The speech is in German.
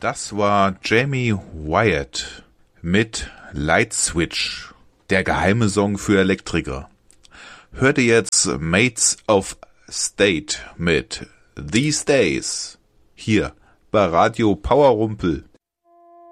Das war Jamie Wyatt mit Light Switch, der geheime Song für Elektriker. Hörte jetzt Mates of State mit These Days hier bei Radio Power Rumpel.